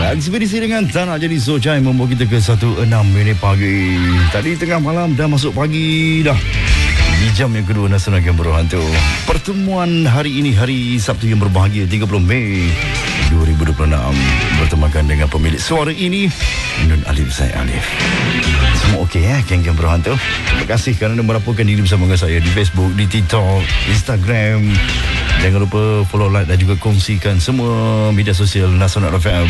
Ekspedisi dengan Tak Nak Jadi Sojai membawa kita ke 1:06 pagi. Tadi tengah malam dah masuk pagi dah. Di jam yang kedua Nasional Game Berhantu. Pertemuan hari ini, hari Sabtu yang berbahagia, 30 Mei 2026. Bertemakan dengan pemilik suara ini, Nun Alif Zaid Alif. Semua okey geng-geng Berhantu. Terima kasih kerana melaporkan diri bersama dengan saya di Facebook, di TikTok, Instagram. Jangan lupa follow, like dan juga kongsikan semua media sosial Nasional FM.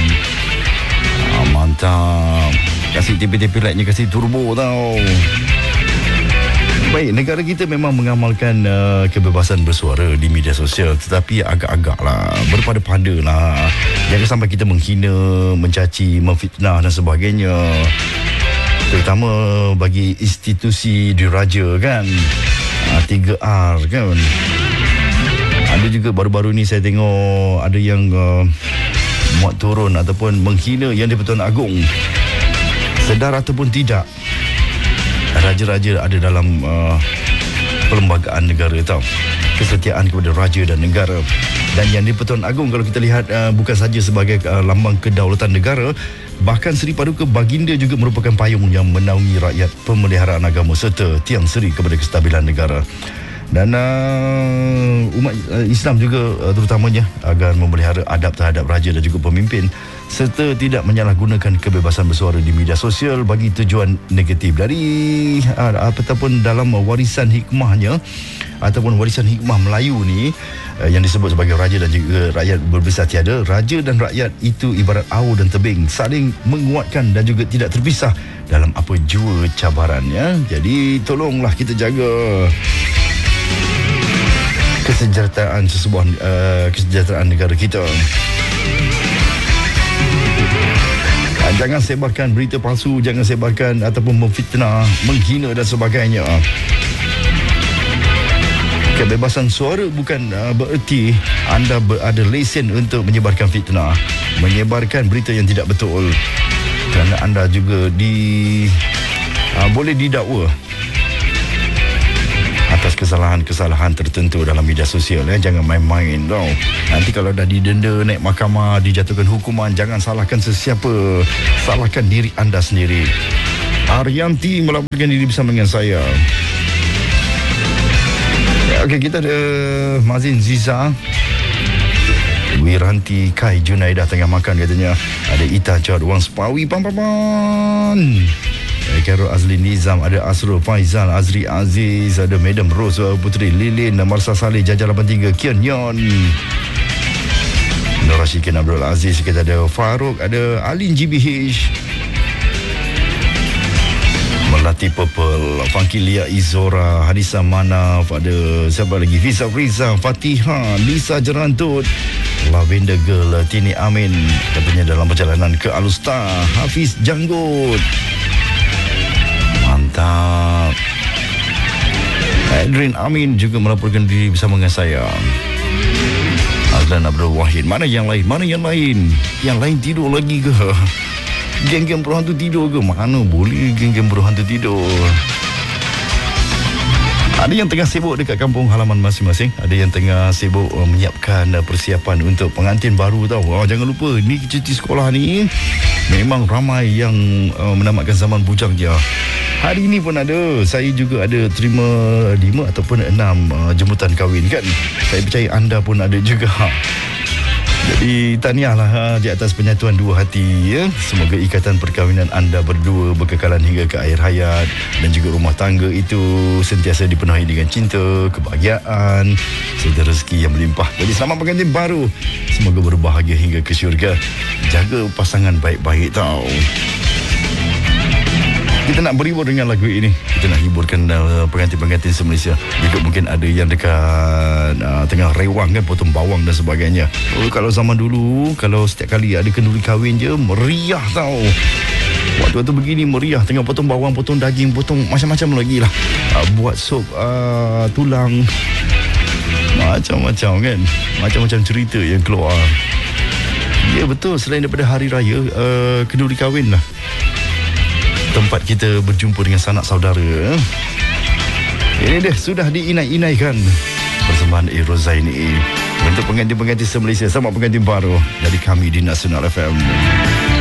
Mantap. Kasih TP-TP like-nya, kasih turbo tau. Baik, negara kita memang mengamalkan kebebasan bersuara di media sosial, tetapi agak-agak lah, berpada-pada lah. Jangan sampai kita menghina, mencaci, memfitnah dan sebagainya. Terutama bagi institusi diraja kan. 3R kan. Ada juga baru-baru ni saya tengok ada yang muat turun ataupun menghina Yang di-Pertuan Agong. Sedar ataupun tidak, raja-raja ada dalam perlembagaan negara tau. Kesetiaan kepada raja dan negara. Dan Yang di-Pertuan Agong kalau kita lihat bukan saja sebagai lambang kedaulatan negara, bahkan Seri Paduka Baginda juga merupakan payung yang menaungi rakyat, pemeliharaan agama serta tiang seri kepada kestabilan negara. Dan umat Islam juga terutamanya agar memelihara adab terhadap raja dan juga pemimpin, serta tidak menyalahgunakan kebebasan bersuara di media sosial bagi tujuan negatif. Dari ataupun dalam warisan hikmahnya ataupun warisan hikmah Melayu ni yang disebut sebagai raja dan juga rakyat berbesar tiada. Raja dan rakyat itu ibarat au dan tebing, saling menguatkan dan juga tidak terpisah dalam apa jua cabarannya. Jadi tolonglah kita jaga kesejahteraan kesejahteraan negara kita. Jangan sebarkan berita palsu, jangan sebarkan ataupun memfitnah, menghina dan sebagainya. Kebebasan suara bukan bererti anda ada lesen untuk menyebarkan fitnah, menyebarkan berita yang tidak betul, kerana anda juga boleh didakwa atas kesalahan-kesalahan tertentu dalam media sosial. Jangan main-main tau. Nanti kalau dah didenda, naik mahkamah, dijatuhkan hukuman, jangan salahkan sesiapa, salahkan diri anda sendiri. Arianti melaporkan diri bersama dengan saya. Okey, kita ada Mazin Ziza, Wiranti Kai Junaidah tengah makan katanya. Ada Ita Jod Wang Sepawi Pam Khairul Azli Nizam, ada Asrul Faizal, Azri Aziz, ada Madam Rose Putri Lilin, Marsa Saleh, Jajar 83, Kian Yon, Nur Rashikin Abdul Aziz, kita ada Farouk, ada Alin GBH, Melati Purple, Funky Lia Izora, Hadisa Manaf, ada siapa lagi, Fisa Friza, Fatiha, Lisa Jerantut, Lavender Girl, Tini Amin, katanya dalam perjalanan ke Alustar, Hafiz Janggut. Mantap. Adrian Amin juga melaporkan diri bersama dengan saya. Azlan Abdul Wahid. Mana yang lain? Yang lain tidur lagi ke? Geng-geng berhantu tidur ke? Mana boleh geng-geng berhantu tidur? Ada yang tengah sibuk dekat kampung halaman masing-masing. Ada yang tengah sibuk menyiapkan persiapan untuk pengantin baru tau. Jangan lupa, ni cuti sekolah ni memang ramai yang menamatkan zaman bujang dia. Hari ini pun ada, saya juga ada terima 5 ataupun 6 jemputan kahwin kan. Saya percaya anda pun ada juga. Jadi tahniahlah di atas penyatuan dua hati ya. Semoga ikatan perkahwinan anda berdua berkekalan hingga ke akhir hayat, dan juga rumah tangga itu sentiasa dipenuhi dengan cinta, kebahagiaan serta rezeki yang melimpah. Jadi selamat pengantin baru, semoga berbahagia hingga ke syurga. Jaga pasangan baik-baik tau. Kita nak berhibur dengan lagu ini. Kita nak hiburkan pengantin-pengantin se-Malaysia. Juga mungkin ada yang dekat tengah rewang kan, potong bawang dan sebagainya. Kalau zaman dulu, kalau setiap kali ada kenduri kahwin je, meriah tau. Waktu-waktu begini meriah, tengah potong bawang, potong daging, potong macam-macam lagi lah. Buat sup tulang, macam-macam kan. Macam-macam cerita yang keluar. Ya betul, selain daripada hari raya, kenduri kahwin lah tempat kita berjumpa dengan sanak saudara. Ini dia sudah diinai-inaikan persembahan Rozaini untuk pengantin-pengantin se-Malaysia. Selamat pengantin baru dari kami di Nasional FM.